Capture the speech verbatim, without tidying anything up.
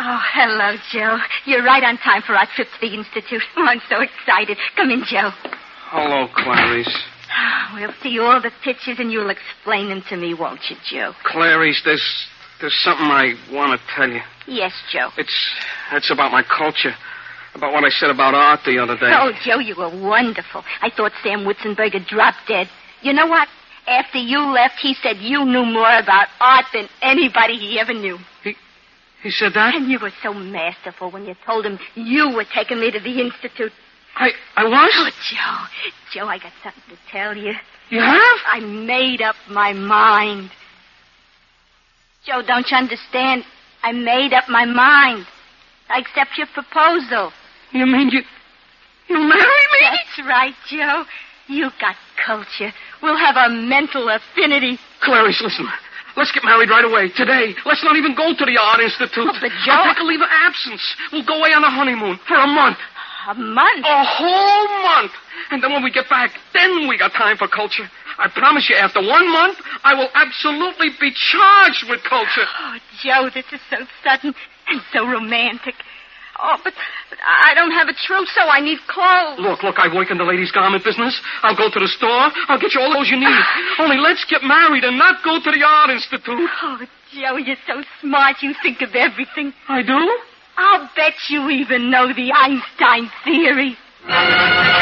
Oh, hello, Joe. You're right on time for our trip to the Institute. Oh, I'm so excited. Come in, Joe. Hello, Clarice. We'll see all the pictures and you'll explain them to me, won't you, Joe? Clarice, there's there's something I want to tell you. Yes, Joe. It's it's about my culture. About what I said about art the other day. Oh, Joe, you were wonderful. I thought Sam Witzenberger dropped dead. You know what? After you left, he said you knew more about art than anybody he ever knew. He he said that? And you were so masterful when you told him you were taking me to the Institute. I I was? Oh, Joe. Joe, I got something to tell you. You have? I made up my mind. Joe, don't you understand? I made up my mind. I accept your proposal. You mean you... You marry me? That's right, Joe. You got culture. We'll have a mental affinity. Clarice, listen. Let's get married right away, today. Let's not even go to the Art Institute. Oh, but Joe... I'll take a leave of absence. We'll go away on a honeymoon for a month. A month? A whole month. And then when we get back, then we got time for culture. I promise you, after one month, I will absolutely be charged with culture. Oh, Joe, this is so sudden and so romantic. Oh, but, but I don't have a trousseau. I need clothes. Look, look, I work in the ladies' garment business. I'll go to the store. I'll get you all those you need. Only let's get married and not go to the Art Institute. Oh, Joe, you're so smart. You think of everything. I do? I'll bet you even know the Einstein theory.